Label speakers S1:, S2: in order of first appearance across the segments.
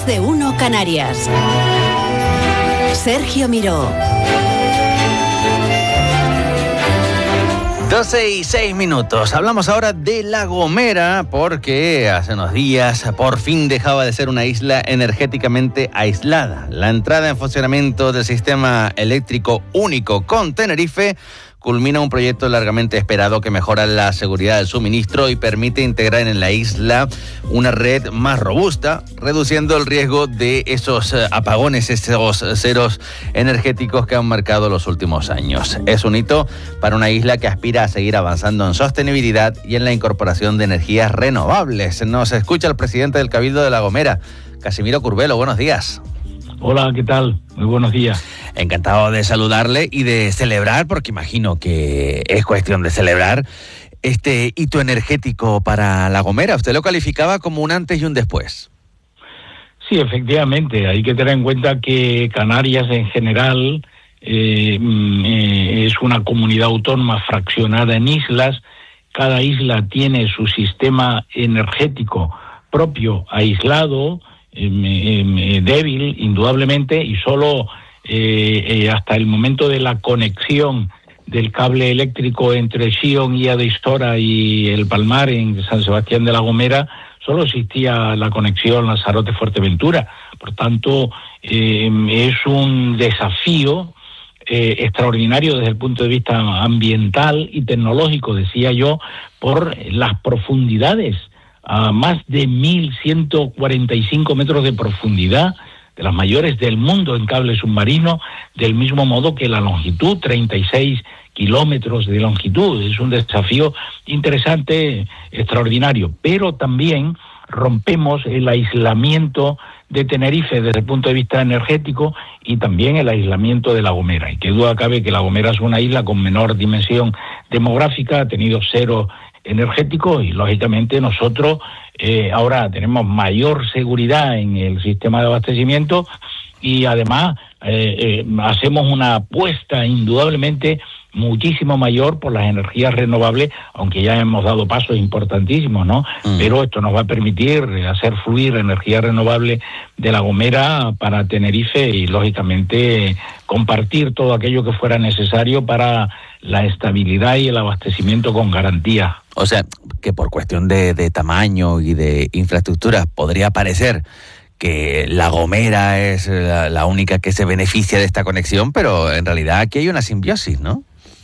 S1: de uno Canarias. Sergio Miró.
S2: 12:06. Hablamos ahora de La Gomera porque hace unos días por fin dejaba de ser una isla energéticamente aislada. La entrada en funcionamiento del sistema eléctrico único con Tenerife culmina un proyecto largamente esperado que mejora la seguridad del suministro y permite integrar en la isla una red más robusta, reduciendo el riesgo de esos apagones, esos ceros energéticos que han marcado los últimos años. Es un hito para una isla que aspira a seguir avanzando en sostenibilidad y en la incorporación de energías renovables. Nos escucha el presidente del Cabildo de La Gomera, Casimiro Curbelo. Buenos días.
S3: Hola, ¿qué tal? Muy buenos días.
S2: Encantado de saludarle y de celebrar, porque imagino que es cuestión de celebrar, este hito energético para La Gomera. Usted lo calificaba como un antes y un después.
S3: Sí, efectivamente. Hay que tener en cuenta que Canarias en general es una comunidad autónoma fraccionada en islas. Cada isla tiene su sistema energético propio, aislado, débil, indudablemente, y solo hasta el momento de la conexión del cable eléctrico entre Xión y Adistora y el Palmar en San Sebastián de La Gomera, solo existía la conexión Lanzarote-Fuerteventura. Por tanto, es un desafío extraordinario desde el punto de vista ambiental y tecnológico, decía yo, por las profundidades, a más de 1.145 metros de profundidad, de las mayores del mundo en cable submarino, del mismo modo que la longitud, 36 kilómetros de longitud. Es un desafío interesante, extraordinario, pero también rompemos el aislamiento de Tenerife desde el punto de vista energético y también el aislamiento de La Gomera. Y qué duda cabe que La Gomera es una isla con menor dimensión demográfica, ha tenido cero energético y lógicamente nosotros ahora tenemos mayor seguridad en el sistema de abastecimiento y además hacemos una apuesta indudablemente muchísimo mayor por las energías renovables, aunque ya hemos dado pasos importantísimos, ¿no? Pero esto nos va a permitir hacer fluir la energía renovable de La Gomera para Tenerife y lógicamente compartir todo aquello que fuera necesario para la estabilidad y el abastecimiento con garantía.
S2: O sea, que por cuestión de tamaño y de infraestructura podría parecer que La Gomera es la única que se beneficia de esta conexión, pero en realidad aquí hay una simbiosis, ¿no?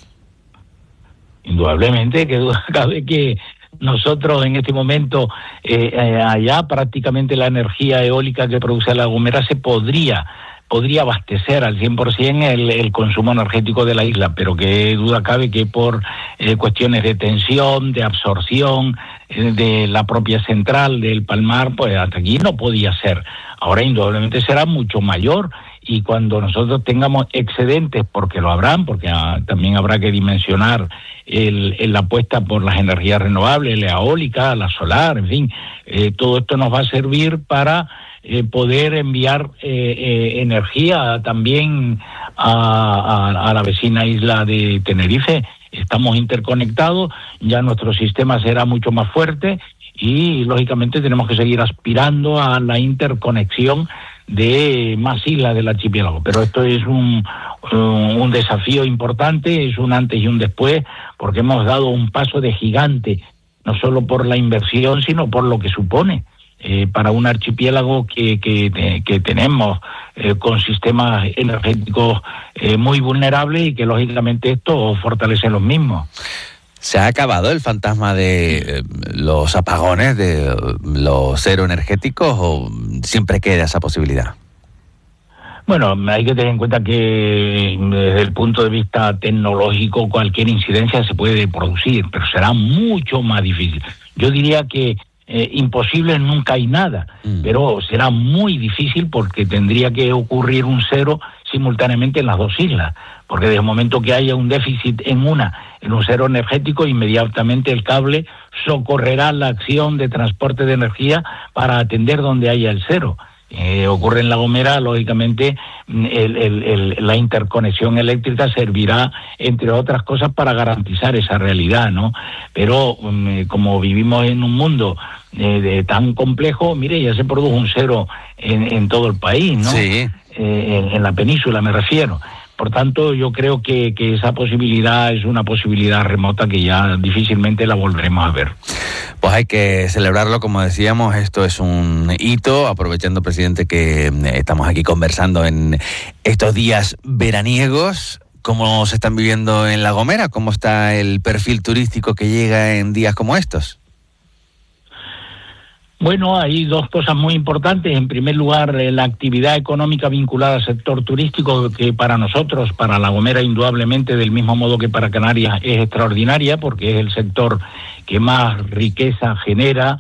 S3: Indudablemente, que duda cabe que nosotros en este momento, allá prácticamente la energía eólica que produce La Gomera se podría abastecer al 100% el consumo energético de la isla, pero que duda cabe que por cuestiones de tensión, de absorción, de la propia central del Palmar, pues hasta aquí no podía ser. Ahora indudablemente será mucho mayor y cuando nosotros tengamos excedentes, porque lo habrán, porque también habrá que dimensionar la apuesta por las energías renovables, la eólica, la solar, en fin, todo esto nos va a servir para poder enviar energía también a la vecina isla de Tenerife. Estamos interconectados, ya nuestro sistema será mucho más fuerte y lógicamente tenemos que seguir aspirando a la interconexión de más islas del archipiélago. Pero esto es un desafío importante, es un antes y un después, porque hemos dado un paso de gigante, no solo por la inversión, sino por lo que supone para un archipiélago que tenemos con sistemas energéticos muy vulnerables y que lógicamente esto fortalece los mismos.
S2: ¿Se ha acabado el fantasma de los apagones, de los cero energéticos, o siempre queda esa posibilidad?
S3: Bueno, hay que tener en cuenta que desde el punto de vista tecnológico cualquier incidencia se puede producir, pero será mucho más difícil. Yo diría que imposible nunca hay nada, pero será muy difícil porque tendría que ocurrir un cero simultáneamente en las dos islas, porque desde el momento que haya un déficit en un cero energético, inmediatamente el cable socorrerá la acción de transporte de energía para atender donde haya el cero. ocurre en La Gomera, lógicamente la interconexión eléctrica servirá, entre otras cosas, para garantizar esa realidad, ¿no? Pero como vivimos en un mundo tan complejo, mire, ya se produjo un cero en todo el país, ¿no?
S2: Sí.
S3: En la península me refiero. Por tanto, yo creo que esa posibilidad es una posibilidad remota que ya difícilmente la volveremos a ver.
S2: Pues hay que celebrarlo, como decíamos, esto es un hito, aprovechando, presidente, que estamos aquí conversando en estos días veraniegos. ¿Cómo se están viviendo en La Gomera? ¿Cómo está el perfil turístico que llega en días como estos?
S3: Bueno, hay dos cosas muy importantes. En primer lugar, la actividad económica vinculada al sector turístico, que para nosotros, para La Gomera, indudablemente, del mismo modo que para Canarias, es extraordinaria, porque es el sector que más riqueza genera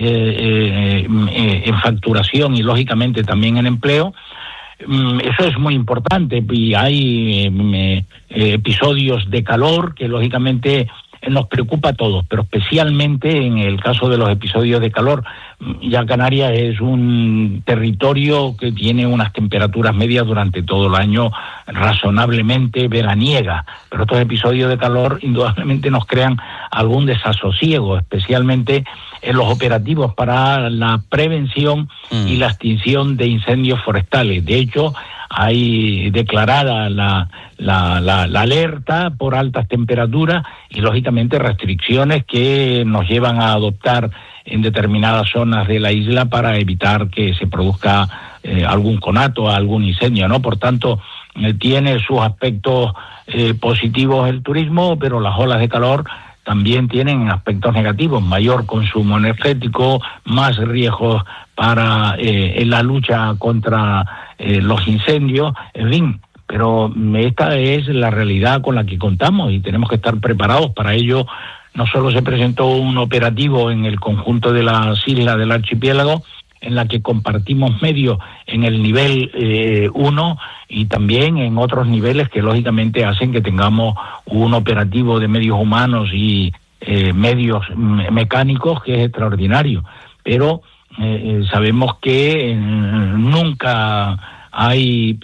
S3: en facturación y, lógicamente, también en empleo. Eso es muy importante, y hay episodios de calor que, lógicamente, nos preocupa a todos, pero especialmente en el caso de los episodios de calor. Ya Canarias es un territorio que tiene unas temperaturas medias durante todo el año razonablemente veraniegas, pero estos episodios de calor indudablemente nos crean algún desasosiego, especialmente en los operativos para la prevención y la extinción de incendios forestales. De hecho, hay declarada la alerta por altas temperaturas y, lógicamente, restricciones que nos llevan a adoptar en determinadas zonas de la isla para evitar que se produzca algún conato, algún incendio, ¿no? Por tanto, tiene sus aspectos positivos el turismo, pero las olas de calor también tienen aspectos negativos: mayor consumo energético, más riesgos para la lucha contra los incendios, en fin. Pero esta es la realidad con la que contamos y tenemos que estar preparados para ello. No solo se presentó un operativo en el conjunto de las islas del archipiélago, en la que compartimos medios en el nivel 1 y también en otros niveles que lógicamente hacen que tengamos un operativo de medios humanos y medios mecánicos que es extraordinario. Pero sabemos que nunca hay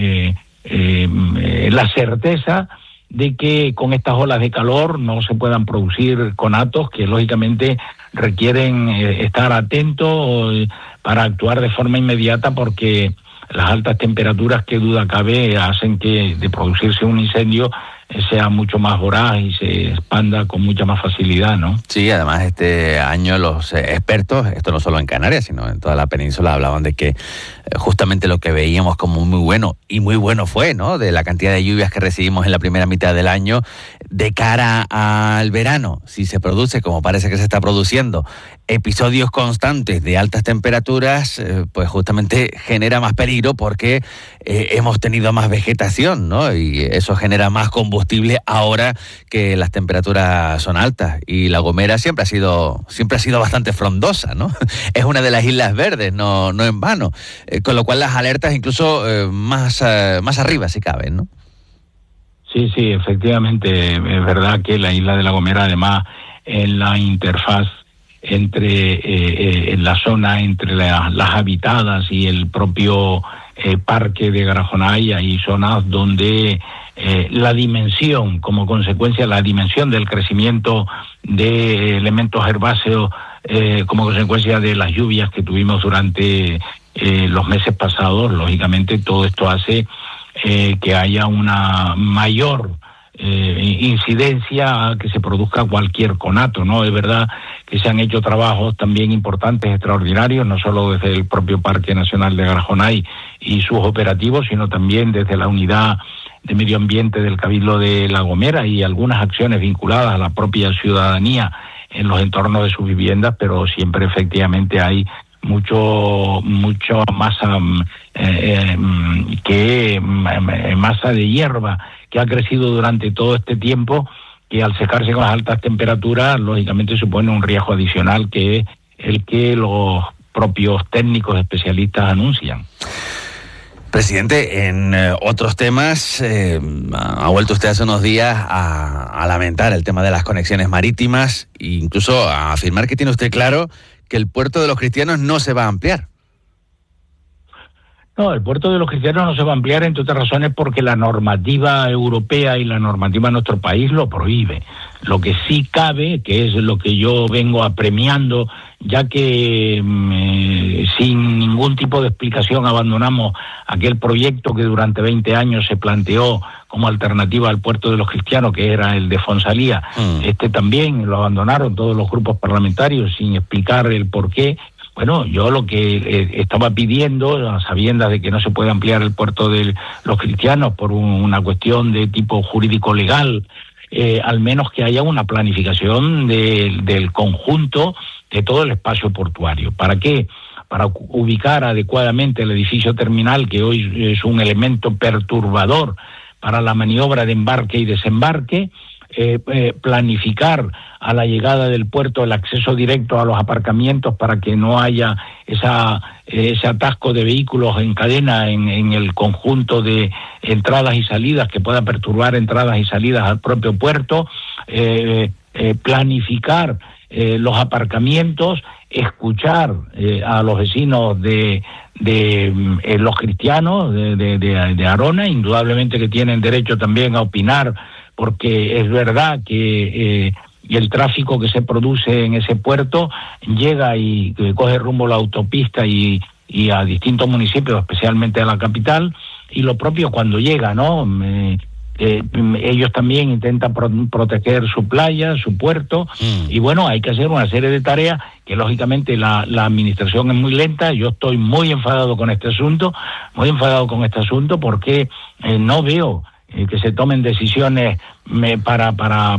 S3: la certeza de que con estas olas de calor no se puedan producir conatos que lógicamente requieren estar atentos para actuar de forma inmediata, porque las altas temperaturas, que duda cabe, hacen que de producirse un incendio sea mucho más voraz y se expanda con mucha más facilidad, ¿no?
S2: Sí, además este año los expertos, esto no solo en Canarias, sino en toda la península, hablaban de que justamente lo que veíamos como muy bueno, y muy bueno fue, ¿no?, de la cantidad de lluvias que recibimos en la primera mitad del año, de cara al verano, si se produce, como parece que se está produciendo, episodios constantes de altas temperaturas, pues justamente genera más peligro, porque hemos tenido más vegetación, ¿no?, y eso genera más combustible ahora que las temperaturas son altas. Y La Gomera siempre ha sido bastante frondosa, ¿no? Es una de las islas verdes, no en vano, con lo cual las alertas incluso más arriba si caben, ¿no?
S3: Sí, efectivamente, es verdad que la isla de La Gomera, además, en la interfaz entre en la zona entre las habitadas y el propio parque de Garajonay, hay zonas donde la dimensión, como consecuencia, la dimensión del crecimiento de elementos herbáceos, como consecuencia de las lluvias que tuvimos durante los meses pasados, lógicamente todo esto hace que haya una mayor incidencia a que se produzca cualquier conato, ¿no? Es verdad que se han hecho trabajos también importantes, extraordinarios, no solo desde el propio Parque Nacional de Garajonay y sus operativos, sino también desde la unidad de medio ambiente del Cabildo de La Gomera y algunas acciones vinculadas a la propia ciudadanía en los entornos de sus viviendas, pero siempre efectivamente hay mucho masa masa de hierba que ha crecido durante todo este tiempo, que al secarse con las altas temperaturas lógicamente supone un riesgo adicional, que es el que los propios técnicos especialistas anuncian.
S2: Presidente, en otros temas, ha vuelto usted hace unos días a lamentar el tema de las conexiones marítimas e incluso a afirmar que tiene usted claro que el puerto de los Cristianos no se va a ampliar.
S3: No, el puerto de los cristianos no se va a ampliar, entre otras razones, porque la normativa europea y la normativa de nuestro país lo prohíbe. Lo que sí cabe, que es lo que yo vengo apremiando, ya que sin ningún tipo de explicación abandonamos aquel proyecto que durante 20 años se planteó como alternativa al puerto de los cristianos, que era el de Fonsalía. Este también lo abandonaron todos los grupos parlamentarios sin explicar el porqué. Bueno, yo lo que estaba pidiendo, a sabiendas de que no se puede ampliar el puerto de los cristianos por una cuestión de tipo jurídico-legal, al menos que haya una planificación del conjunto de todo el espacio portuario. ¿Para qué? Para ubicar adecuadamente el edificio terminal, que hoy es un elemento perturbador para la maniobra de embarque y desembarque, planificar a la llegada del puerto el acceso directo a los aparcamientos para que no haya ese atasco de vehículos en cadena en el conjunto de entradas y salidas que pueda perturbar entradas y salidas al propio puerto, planificar los aparcamientos, escuchar a los vecinos de los cristianos de Arona, indudablemente que tienen derecho también a opinar, porque es verdad que el tráfico que se produce en ese puerto llega y coge rumbo a la autopista y a distintos municipios, especialmente a la capital, y lo propio cuando llega, ¿no? Ellos también intentan proteger su playa, su puerto, y bueno, hay que hacer una serie de tareas que lógicamente la administración es muy lenta. Yo estoy muy enfadado con este asunto, porque no veo que se tomen decisiones para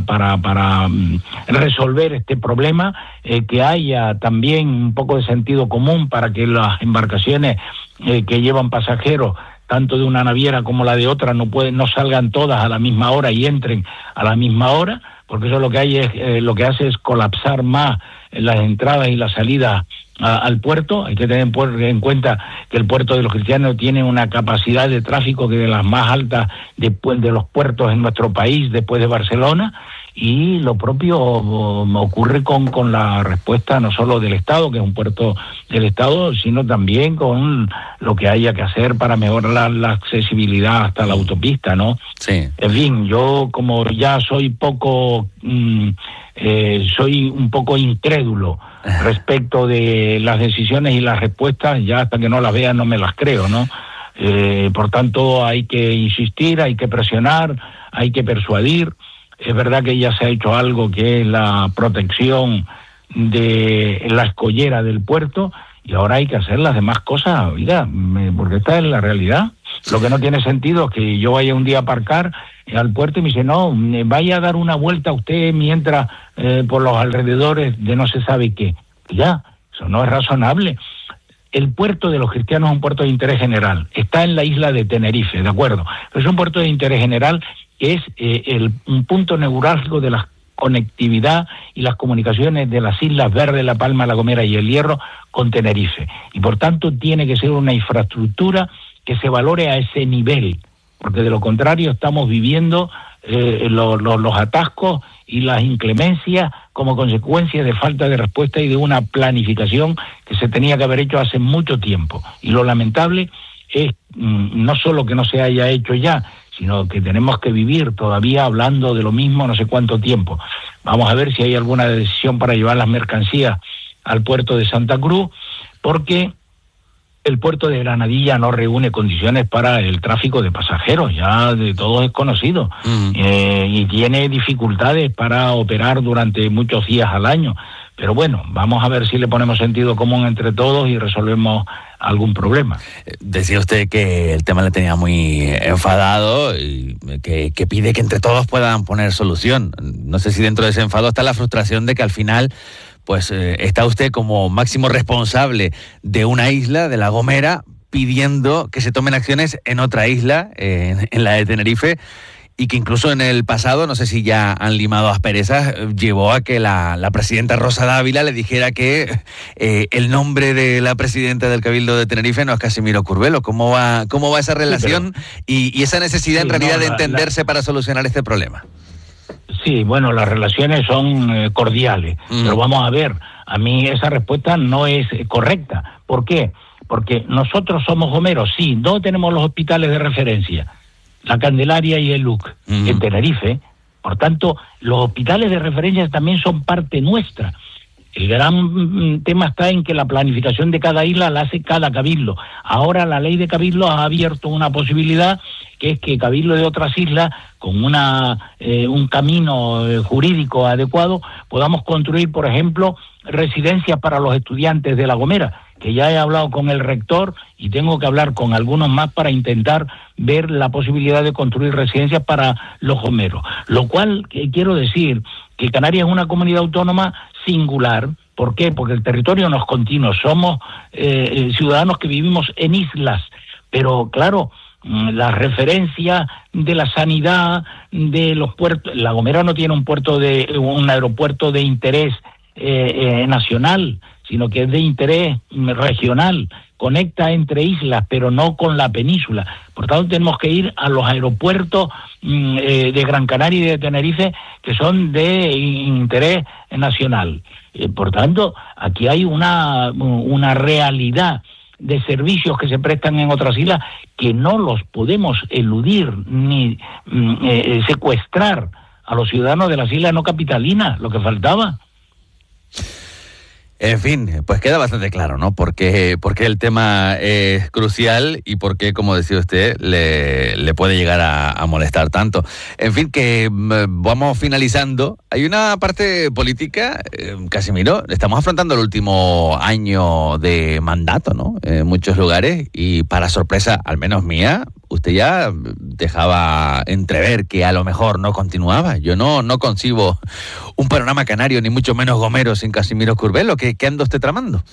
S3: resolver este problema, que haya también un poco de sentido común para que las embarcaciones que llevan pasajeros, tanto de una naviera como la de otra, no salgan todas a la misma hora y entren a la misma hora, porque eso lo que hace es colapsar más las entradas y las salidas al puerto. Hay que tener en cuenta que el puerto de los cristianos tiene una capacidad de tráfico que es de las más altas de los puertos en nuestro país, después de Barcelona, y lo propio ocurre con la respuesta no solo del Estado, que es un puerto del Estado, sino también con lo que haya que hacer para mejorar la accesibilidad hasta la autopista, ¿no?
S2: Sí.
S3: En fin, yo como ya soy un poco incrédulo respecto de las decisiones y las respuestas, ya hasta que no las vea no me las creo, ¿no? Por tanto, hay que insistir, hay que presionar, hay que persuadir. Es verdad que ya se ha hecho algo que es la protección de la escollera del puerto, y ahora hay que hacer las demás cosas, oiga, porque esta es la realidad. Lo que no tiene sentido es que yo vaya un día a aparcar al puerto y me dice, no, vaya a dar una vuelta usted mientras por los alrededores de no se sabe qué. Ya, eso no es razonable. El puerto de los cristianos es un puerto de interés general. Está en la isla de Tenerife, ¿de acuerdo? Pero es un puerto de interés general que es un punto neurálgico de la conectividad y las comunicaciones de las Islas Verdes, La Palma, La Gomera y El Hierro con Tenerife. Y por tanto tiene que ser una infraestructura que se valore a ese nivel, porque de lo contrario estamos viviendo los atascos y las inclemencias como consecuencia de falta de respuesta y de una planificación que se tenía que haber hecho hace mucho tiempo. Y lo lamentable es no solo que no se haya hecho ya, sino que tenemos que vivir todavía hablando de lo mismo no sé cuánto tiempo. Vamos a ver si hay alguna decisión para llevar las mercancías al puerto de Santa Cruz, porque el puerto de Granadilla no reúne condiciones para el tráfico de pasajeros, ya de todos es conocido, y tiene dificultades para operar durante muchos días al año. Pero bueno, vamos a ver si le ponemos sentido común entre todos y resolvemos algún problema.
S2: Decía usted que el tema le tenía muy enfadado y que pide que entre todos puedan poner solución. No sé si dentro de ese enfado está la frustración de que al final pues está usted como máximo responsable de una isla, de La Gomera, pidiendo que se tomen acciones en otra isla, en la de Tenerife, y que incluso en el pasado, no sé si ya han limado asperezas, llevó a que la presidenta Rosa Dávila le dijera que el nombre de la presidenta del Cabildo de Tenerife no es Casimiro Curvelo. ¿Cómo va esa relación y esa necesidad en realidad de entenderse para solucionar este problema?
S3: Sí, bueno, las relaciones son cordiales, pero vamos a ver, a mí esa respuesta no es correcta. ¿Por qué? porque nosotros somos gomeros, sí, no tenemos los hospitales de referencia, la Candelaria y el LUC, en Tenerife. Por tanto, los hospitales de referencia también son parte nuestra. El gran tema está en que la planificación de cada isla la hace cada cabildo. Ahora la ley de cabildo ha abierto una posibilidad, que es que cabildo de otras islas, con un camino jurídico adecuado, podamos construir, por ejemplo, residencias para los estudiantes de La Gomera, que ya he hablado con el rector y tengo que hablar con algunos más para intentar ver la posibilidad de construir residencias para los gomeros. Lo cual, quiero decir que Canarias es una comunidad autónoma singular. ¿Por qué? Porque el territorio no es continuo, somos ciudadanos que vivimos en islas, pero claro, la referencia de la sanidad, de los puertos, La Gomera no tiene un aeropuerto de interés nacional, sino que es de interés regional, conecta entre islas, pero no con la península. Por tanto, tenemos que ir a los aeropuertos de Gran Canaria y de Tenerife, que son de interés nacional. Por tanto, aquí hay una realidad de servicios que se prestan en otras islas que no los podemos eludir ni secuestrar a los ciudadanos de las islas no capitalinas, lo que faltaba.
S2: En fin, pues queda bastante claro, ¿no? Porque el tema es crucial y porque, como decía usted, le puede llegar a molestar tanto. En fin, que vamos finalizando. Hay una parte política, Casimiro, estamos afrontando el último año de mandato, ¿no? En muchos lugares y para sorpresa, al menos mía, usted ya dejaba entrever que a lo mejor no continuaba. Yo no concibo un panorama canario, ni mucho menos gomero, sin Casimiro Curbelo. ¿Qué anda usted tramando?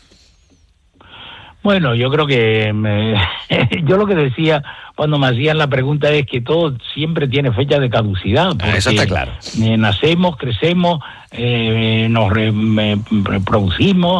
S3: Bueno, yo creo que yo lo que decía cuando me hacían la pregunta es que todo siempre tiene fecha de caducidad.
S2: Eso está claro.
S3: Nacemos, crecemos, nos reproducimos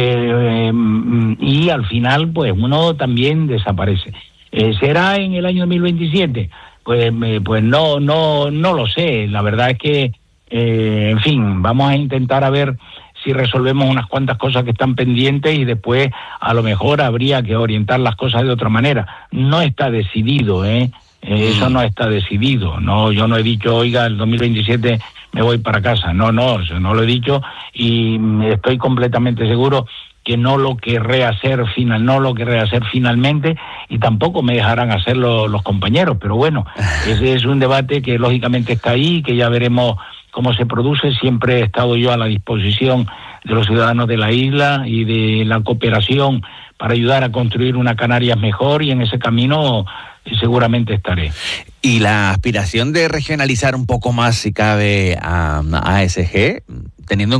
S3: y al final pues uno también desaparece. ¿Será en el año 2027? Pues no lo sé. La verdad es que, en fin, vamos a intentar a ver si resolvemos unas cuantas cosas que están pendientes y después a lo mejor habría que orientar las cosas de otra manera. No está decidido, eso no está decidido. No, yo no he dicho, oiga, el 2027 me voy para casa. No lo he dicho y estoy completamente seguro que no lo querré hacer finalmente y tampoco me dejarán hacerlo los compañeros, pero bueno, ese es un debate que lógicamente está ahí, que ya veremos cómo se produce. Siempre he estado yo a la disposición de los ciudadanos de la isla y de la cooperación para ayudar a construir una Canarias mejor y en ese camino seguramente estaré.
S2: Y la aspiración de regionalizar un poco más, si cabe, a ASG, teniendo en